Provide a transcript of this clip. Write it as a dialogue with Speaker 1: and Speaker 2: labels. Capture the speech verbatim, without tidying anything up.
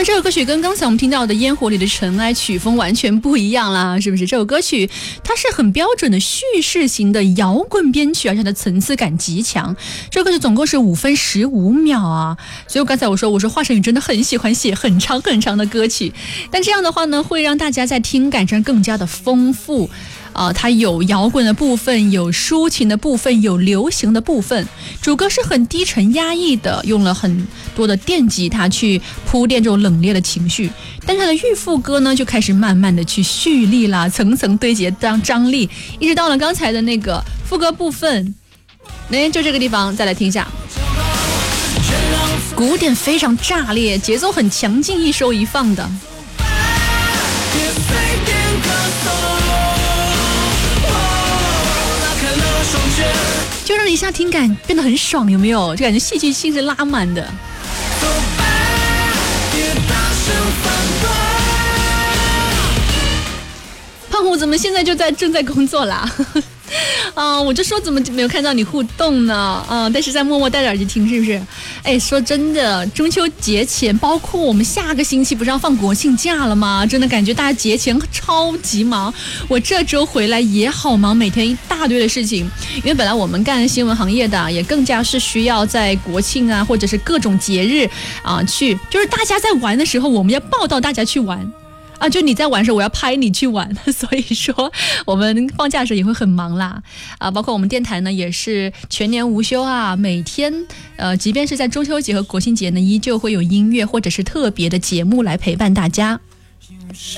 Speaker 1: 这首歌曲跟刚才我们听到的《烟火里的尘埃》曲风完全不一样啦，是不是？这首歌曲它是很标准的叙事型的摇滚编曲，而且它的层次感极强。这首歌曲总共是五分十五秒啊，所以我刚才我说我说华晨宇真的很喜欢写很长很长的歌曲，但这样的话呢，会让大家在听感上更加的丰富。啊、呃，它有摇滚的部分，有抒情的部分，有流行的部分。主歌是很低沉压抑的，用了很多的电吉他去铺垫这种冷冽的情绪。但是它的预副歌呢，就开始慢慢的去蓄力啦，层层堆叠张张力，一直到了刚才的那个副歌部分。哎，就这个地方，再来听一下。鼓点非常炸裂，节奏很强劲，一收一放的。就让你一下听感变得很爽，有没有？就感觉戏剧性是拉满的。胖虎怎么现在就在正在工作啦？啊、呃，我就说怎么没有看到你互动呢？啊、呃，但是在默默戴着耳机听，是不是？哎，说真的，中秋节前，包括我们下个星期不是要放国庆假了吗？真的感觉大家节前超级忙。我这周回来也好忙，每天一大堆的事情。因为本来我们干新闻行业的，也更加是需要在国庆啊，或者是各种节日啊去，就是大家在玩的时候，我们要报道大家去玩。啊，就你在玩的时候，我要拍你去玩，所以说我们放假的时候也会很忙啦。啊，包括我们电台呢，也是全年无休啊，每天呃，即便是在中秋节和国庆节呢，依旧会有音乐或者是特别的节目来陪伴大家。